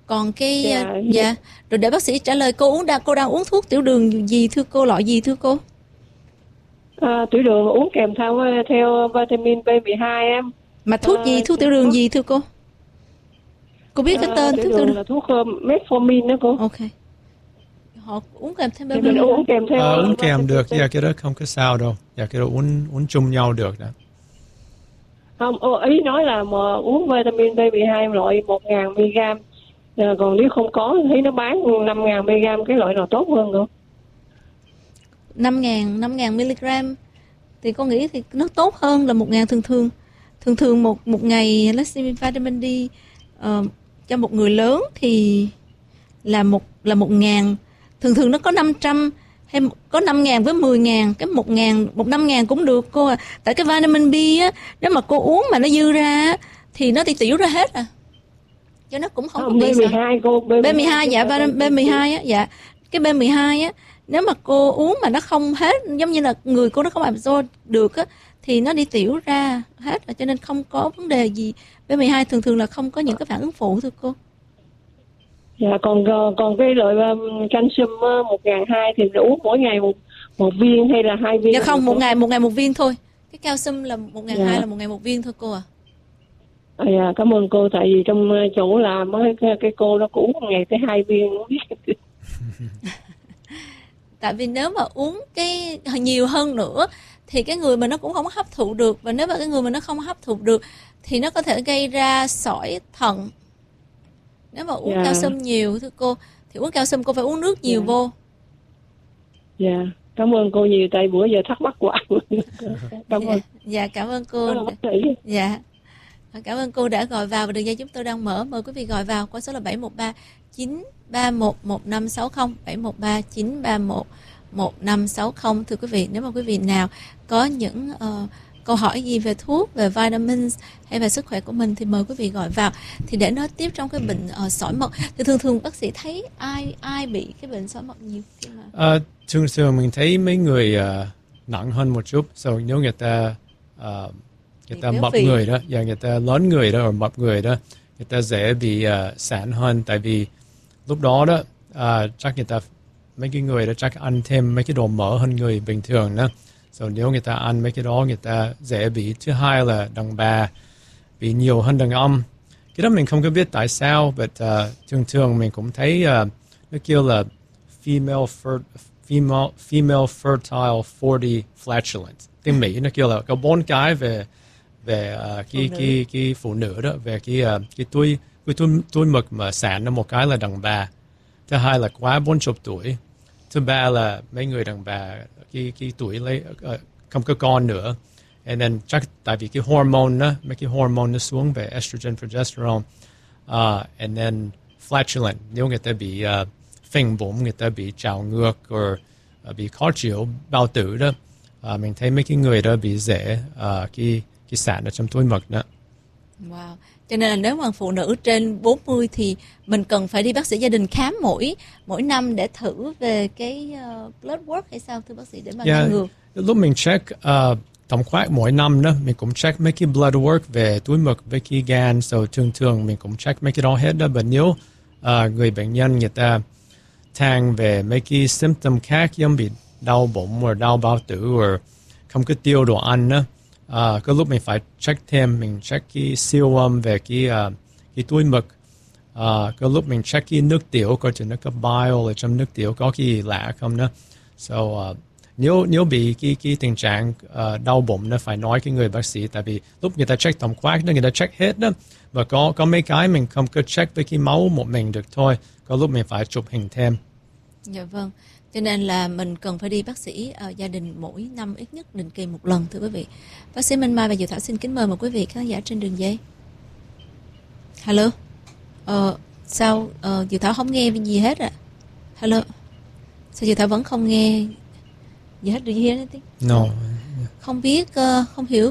Còn cái Dạ. rồi để bác sĩ trả lời cô đang uống thuốc tiểu đường gì thưa cô, loại gì thưa cô? Tiểu đường uống kèm theo vitamin B12 em. Mà thuốc gì, thuốc tiểu đường gì thưa cô? Cô biết cái tên Tiểu thuốc tiểu đường đường? là thuốc metformin đó cô. Ok. Họ uống kèm thêm Thì mình uống kèm theo Uống kèm được, vitamin B. cái đó không có sao đâu. Cái đó uống chung nhau được đó. Không, ý nói là mà uống vitamin B12 loại 1.000 mg. Còn nếu không có thấy nó bán 5.000 mg, cái loại nào tốt hơn không? 5.000 mg thì con nghĩ thì nó tốt hơn là 1.000 thường một ngày let's say vitamin D cho một người lớn thì là 1.000, thường nó có 500 hay có 5.000 với 10.000, cái 5.000 cũng được cô à. Tại cái vitamin B á, nếu mà cô uống mà nó dư ra thì nó tiểu ra hết à, cho nó cũng không có bị B12 cô, B12 dạ, B12 á, dạ cái B12 á, nếu mà cô uống mà nó không hết, giống như là người cô nó không absorb được á, thì nó đi tiểu ra hết, cho nên không có vấn đề gì. B12 thường là không có những cái phản ứng phụ thưa cô. Dạ, còn cái loại canxi 1.200 thì uống mỗi ngày một viên hay là 2 viên? Dạ không, một ngày một viên thôi. Cái calcium là 1.200 là một ngày một viên thôi cô à. Dạ, cảm ơn cô, tại vì trong chỗ làm cái cô nó cũng uống một ngày tới 2 viên. Tại vì nếu mà uống cái nhiều hơn nữa thì cái người mà nó cũng không hấp thụ được, và nếu mà cái người mà nó không hấp thụ được thì nó có thể gây ra sỏi thận. Nếu mà uống calcium nhiều thưa cô thì uống calcium cô phải uống nước nhiều vô. Dạ, cảm ơn cô nhiều, tại bữa giờ thắc mắc quá. Cảm ơn. Dạ, cảm ơn cô. Dạ. Cảm ơn cô đã gọi vào, và đường dây chúng tôi đang mở. Mời quý vị gọi vào qua số là 713 931 1560, 713 931 1560. Thưa quý vị, nếu mà quý vị nào có những câu hỏi gì về thuốc, về vitamins hay về sức khỏe của mình thì mời quý vị gọi vào. Thì để nói tiếp trong cái bệnh sỏi mật thì thường bác sĩ thấy ai bị cái bệnh sỏi mật nhiều khi mà thường mình thấy mấy người nặng hơn một chút, nếu người ta mập người đó, và người ta lớn người đó, hoặc mập người đó, người ta dễ bị sạn hơn, tại vì lúc đó đó chắc người ta, mấy cái người đó chắc ăn thêm mấy cái đồ mỡ hơn người bình thường đó. Nếu người ta ăn mấy cái đó, người ta dễ bị. Thứ hai là đàn bà bị nhiều hơn đàn ông. Cái đó mình không có biết tại sao, but thường mình cũng thấy nó kêu là female fertile 40 flatulence. Tiếng Mỹ nó kêu là có 4 cái về cái phụ nữ đó, về cái túi mật mà sản nó. Một cái là đàn bà, thứ hai là quá 40 tuổi, thứ ba là mấy người đàn bà cái tuổi lấy không có con nữa, and then chắc tại vì cái hormone đó, mấy cái hormone nó xuống về estrogen, progesterone, and then flatulent, nếu người ta bị phình bụng, người ta bị trào ngược, hoặc bị khó chịu bao tử đó, mình thấy mấy cái người đó bị dễ cái sản ở trong túi mật đó. Wow. Cho nên là nếu mà phụ nữ trên 40 thì mình cần phải đi bác sĩ gia đình khám mỗi năm để thử về cái blood work hay sao thưa bác sĩ, để mà ngăn ngừa. Lúc mình check tổng quát mỗi năm đó, mình cũng check mấy cái blood work về túi mật với cái gan, thường mình cũng check mấy cái đó hết đó. Và nếu người bệnh nhân người ta than về mấy cái symptom khác, giống bị đau bụng hoặc đau bao tử hoặc không có tiêu đồ ăn đó, có lúc mình phải check thêm, mình check cái siêu âm về cái túi mật. Có lúc mình check cái nước tiểu, coi chừng nó có bile ở trong nước tiểu, có cái gì lạ không đó. Nếu bị cái tình trạng đau bụng nó phải nói cái người bác sĩ, tại vì lúc người ta check tổng quát đó, người ta check hết đó, và có mấy cái mình không có check với cái máu một mình được thôi, có lúc mình phải chụp hình thêm. Dạ vâng, cho nên là mình cần phải đi bác sĩ gia đình mỗi năm ít nhất định kỳ một lần thưa quý vị. Bác sĩ Minh Mai và Diệu Thảo xin kính mời một quý vị khán giả trên đường dây. Hello. Sao Diệu Thảo không nghe gì hết ạ? Hello. Sao Diệu Thảo vẫn không nghe gì hết? Do you hear anything? No. Không biết, không hiểu.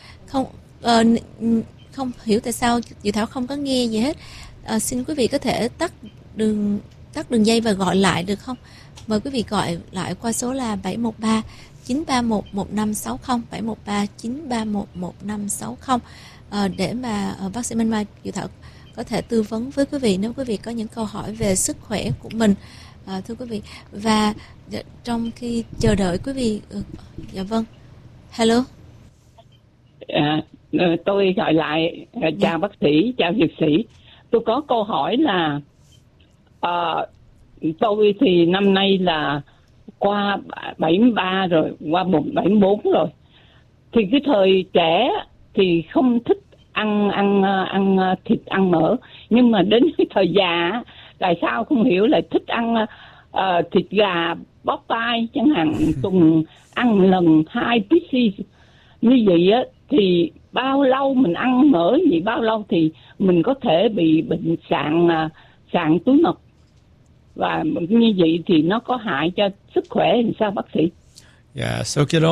Không hiểu tại sao Diệu Thảo không có nghe gì hết. Xin quý vị có thể tắt đường dây và gọi lại được không? Mời quý vị gọi lại qua số là 713 931 1560, 713 931 1560 để mà bác sĩ Minh Mai Diệu Thảo có thể tư vấn với quý vị nếu quý vị có những câu hỏi về sức khỏe của mình, thưa quý vị. Và trong khi chờ đợi quý vị, dạ vâng, hello. Tôi gọi lại, chào bác sĩ, chào dược sĩ. Tôi có câu hỏi là tôi thì năm nay là qua 73 rồi, qua 74 rồi. Thì cái thời trẻ thì không thích ăn thịt, ăn mỡ, nhưng mà đến cái thời già tại sao không hiểu lại thích ăn thịt gà bóp tai chẳng hạn, tuần ăn lần 2 pieces như vậy á, thì bao lâu mình ăn mỡ vậy, bao lâu thì mình có thể bị bệnh sạn túi mật, và như vậy thì nó có hại cho sức khỏe làm sao bác sĩ? Yeah, so cái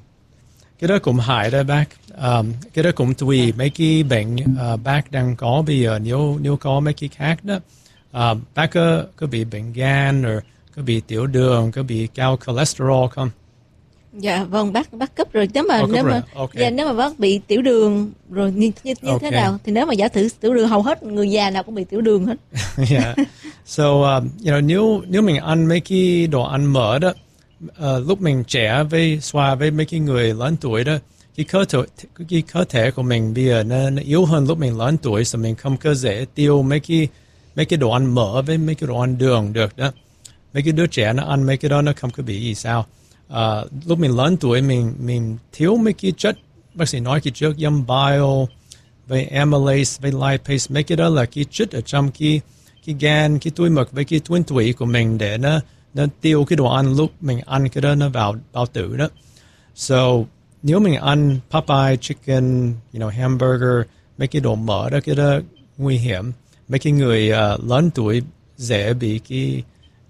đó cũng hại đó bác. Cái đó cũng tùy mấy cái bệnh bác đang có bây giờ. Nếu có mấy cái khác đó, bác có bị bệnh gan, rồi có bị tiểu đường, có bị cao cholesterol không? Dạ vâng, bác cấp rồi. Nếu mà bác bị tiểu đường rồi như thế nào, thì nếu mà giả thử tiểu đường, hầu hết người già nào cũng bị tiểu đường hết. Yeah. So nếu mình ăn mấy cái đồ ăn mỡ đó, lúc mình trẻ so với mấy cái người lớn tuổi đó, cái cơ thể của mình bây giờ nó yếu hơn lúc mình lớn tuổi, so mình không có dễ tiêu mấy cái đồ ăn mỡ với mấy cái đồ ăn đường được đó. Mấy cái đứa trẻ nó ăn mấy cái đó nó không có bị gì sao. Lúc mình lớn tuổi mình thiếu mấy cái chất, bác sĩ nói cái trước, giống bile với amylase với lipase, mấy cái đó là cái chất ở trong cái gan, cái túi mật với cái tuyến tụy của mình để nó tiêu cái đồ ăn lúc mình ăn cái đó nó vào bao tử đó. So nếu mình ăn Popeye chicken, hamburger, mấy cái đồ mỡ đó, cái đó nguy hiểm. Mấy cái người lớn tuổi dễ bị cái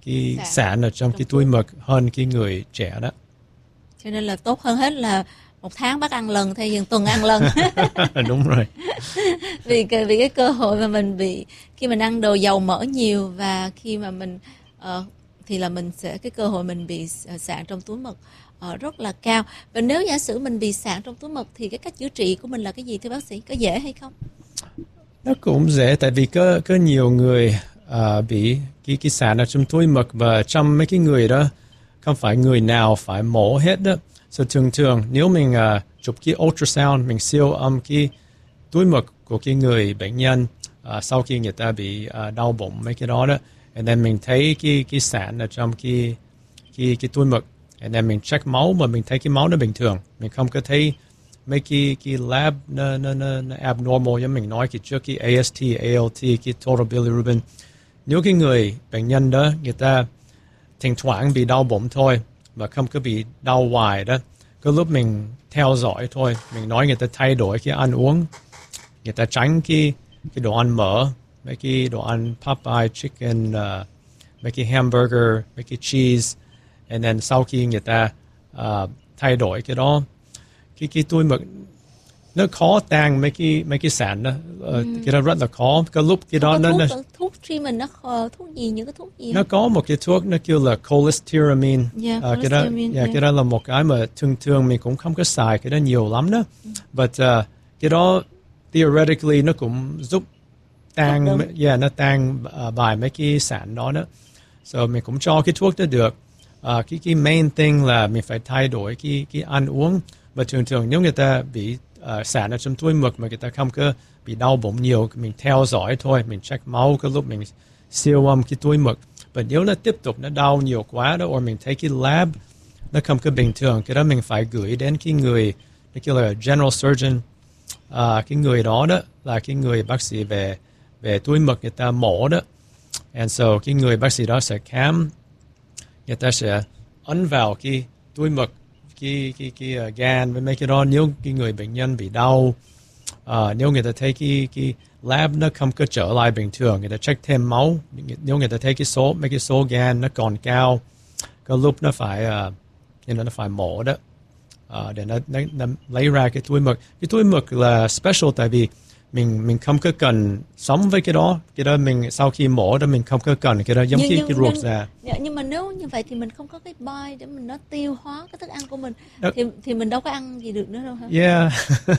sạn ở trong cái túi mật hơn cái người trẻ đó. Cho nên là tốt hơn hết là một tháng bác ăn lần thay vì tuần ăn lần. Đúng rồi. vì cái cơ hội mà mình bị khi mình ăn đồ dầu mỡ nhiều, và khi mà mình thì là mình sẽ, cái cơ hội mình bị sạn trong túi mật rất là cao. Và nếu giả sử mình bị sạn trong túi mật thì cái cách chữa trị của mình là cái gì thưa bác sĩ? Có dễ hay không? Nó cũng dễ, tại vì có nhiều người bị cái sạn ở trong túi mật, và trong mấy cái người đó không phải người nào phải mổ hết đó. So thường nếu mình chụp cái ultrasound, mình siêu âm cái túi mật của cái người bệnh nhân sau khi người ta bị đau bụng mấy cái đó đó, and then mình thấy cái sạn ở trong cái túi mật, and then mình check máu, mà mình thấy cái máu nó bình thường, mình không có thấy mấy cái lab nó abnormal, giống mình nói trước, cái AST, ALT, cái total bilirubin. Nếu cái người bệnh nhân đó người ta thỉnh thoảng bị đau bụng thôi mà không có bị đau hoài đó, có lúc mình theo dõi thôi, mình nói người ta thay đổi cái ăn uống, người ta tránh cái đồ ăn mỡ, mấy cái đồ ăn Popeye chicken, mấy cái hamburger, mấy cái cheese, and then sau khi người ta thay đổi cái đó, cái túi mật nó khó tan mấy cái sạn đó, cái đó rất là khó. Cái lúc cái đó thuốc treatment thuốc gì, những cái thuốc gì nó có một cái thuốc nó kêu là cholestyramine. Cái đó là một cái mà thường mình cũng không có xài cái đó nhiều lắm đó, but cái đó theoretically nó cũng giúp tan, nó tan bài mấy cái sạn đó đó. So mình cũng cho cái thuốc đó được. Cái main thing là mình phải thay đổi cái ăn uống. Và thường nếu người ta bị sạn ở trong túi mật mà người ta không có bị đau bụng nhiều, mình theo dõi thôi, mình check máu, cái lúc mình siêu âm cái túi mật. Và nếu nó tiếp tục nó đau nhiều quá đó, hoặc mình thấy cái lab nó không có bình thường, cái đó mình phải gửi đến cái người, nó kêu là general surgeon. Cái người đó là cái người bác sĩ về túi mật người ta mổ đó. And so cái người bác sĩ đó sẽ khám, người ta sẽ ấn vào cái túi mật, cái gan với mấy cái đó. Nếu cái người bệnh nhân bị đau, nếu người ta thấy cái lab nó không có trở lại bình thường, người ta check thêm máu, nếu người ta thấy mấy cái số gan nó còn cao, có lúc nó phải nó phải mổ đó, để nó lấy ra cái túi mật. Cái túi mật là special tại vì mình không có cần sống với cái đó mình sau khi mổ đó mình không có cần cái đó giống như cái ruột già. Nhưng mà nếu như vậy thì mình không có cái bile để mình nó tiêu hóa cái thức ăn của mình thì mình đâu có ăn gì được nữa đâu hả? Yeah.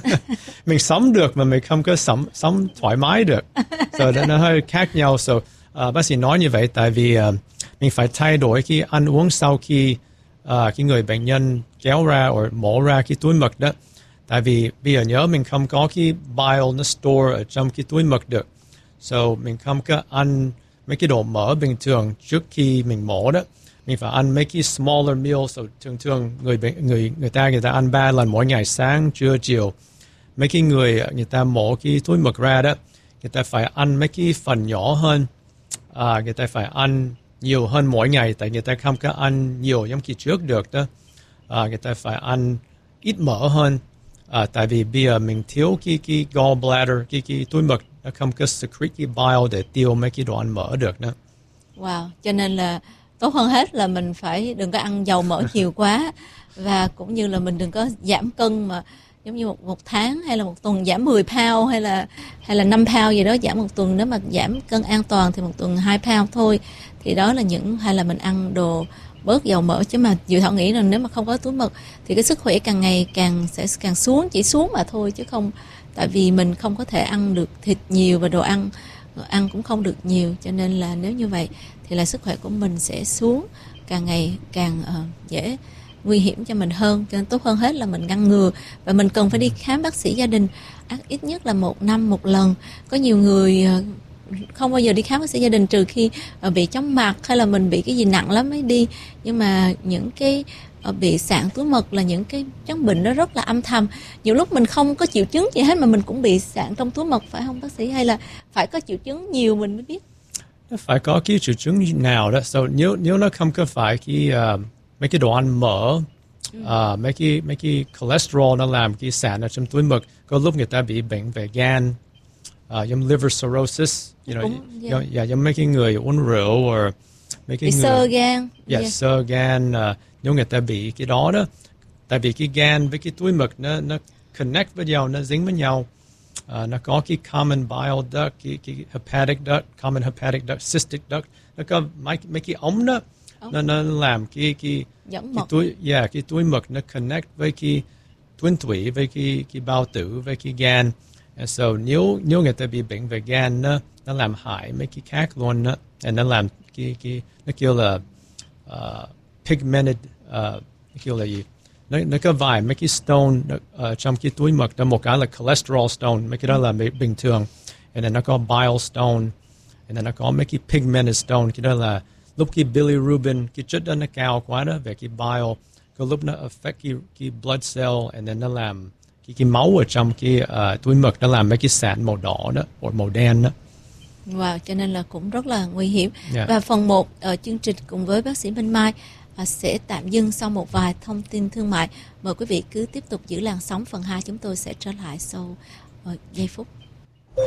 Mình sống được mà mình không có sống thoải mái được. So nó hơi khác nhau. So bác sĩ nói như vậy tại vì mình phải thay đổi cái ăn uống sau khi cái người bệnh nhân kéo ra hoặc mổ ra cái túi mật đó. Tại vì bây giờ nhớ mình không có cái bile nó store ở trong cái túi mật được. So mình không có ăn mấy cái đồ mỡ bình thường trước khi mình mổ đó. Mình phải ăn mấy cái smaller meals. So thường người ta ăn 3 lần mỗi ngày, sáng, trưa, chiều. Mấy cái người ta mổ cái túi mật ra đó, người ta phải ăn mấy cái phần nhỏ hơn. Người ta phải ăn nhiều hơn mỗi ngày tại người ta không có ăn nhiều giống như trước được đó. Người ta phải ăn ít mỡ hơn. Tại vì bây giờ mình thiếu cái gallbladder, cái túi mật nó không có secrete cái bile để tiêu mấy cái đồ ăn mỡ được nữa. Wow, cho nên là tốt hơn hết là mình phải đừng có ăn dầu mỡ nhiều quá, và cũng như là mình đừng có giảm cân mà giống như một tháng hay là một tuần giảm 10 pound hay là 5 pound gì đó, giảm một tuần. Nếu mà giảm cân an toàn thì một tuần 2 pound thôi. Thì đó là hay là mình ăn đồ bớt dầu mỡ. Chứ mà Diệu Thảo nghĩ là nếu mà không có túi mật thì cái sức khỏe càng ngày sẽ càng xuống, chỉ xuống mà thôi, chứ không, tại vì mình không có thể ăn được thịt nhiều và đồ ăn cũng không được nhiều, cho nên là nếu như vậy thì là sức khỏe của mình sẽ xuống, càng ngày càng dễ nguy hiểm cho mình hơn. Cho nên tốt hơn hết là mình ngăn ngừa, và mình cần phải đi khám bác sĩ gia đình ít nhất là 1 năm một lần. Có nhiều người không bao giờ đi khám bác sĩ gia đình trừ khi bị chóng mặt hay là mình bị cái gì nặng lắm mới đi. Nhưng mà những cái bị sạn túi mật là những cái chứng bệnh nó rất là âm thầm. Nhiều lúc mình không có triệu chứng gì hết mà mình cũng bị sạn trong túi mật, phải không bác sĩ? Hay là phải có triệu chứng nhiều mình mới biết? Phải có cái triệu chứng nào đó. So, nếu nó không có phải mấy cái đồ ăn mỡ, mấy cái cholesterol nó làm cái sạn ở trong túi mật. Có lúc người ta bị bệnh về gan, giống liver cirrhosis, giống mấy cái người uống rượu hoặc mấy cái người xơ gan. Xơ gan, nếu người ta bị cái đó đó, tại vì cái gan với cái túi mật nó connect với nhau, nó dính với nhau. Nó có cái common bile duct, cái hepatic duct, common hepatic duct, cystic duct, nó có mấy cái ống đó, nó làm cái túi mật nó connect với cái tuyến tụy, với cái bao tử, với cái gan. And so nếu người ta bị bệnh về gan nó làm hại mấy cái khác luôn đó. And nó làm nó kêu là pigmented, kêu là gì? Nó có vài mấy cái stone trong cái túi mật đó. Một cái là cholesterol stone, mấy cái đó là bình thường. And then nó có bile stone, and then nó có mấy cái pigmented stone. Cái đó là lúc cái bilirubin, cái chất đó nó cao quá đó về cái bile, có lúc nó affect cái blood cell, and then nó làm cái máu ở trong cái túi mật, nó làm mấy cái sạn màu đỏ đó hoặc màu đen đó. Wow, cho nên là cũng rất là nguy hiểm. Và phần 1 chương trình cùng với bác sĩ Minh Mai sẽ tạm dừng sau một vài thông tin thương mại. Mời quý vị cứ tiếp tục giữ làn sóng. Phần 2 chúng tôi sẽ trở lại sau giây phút.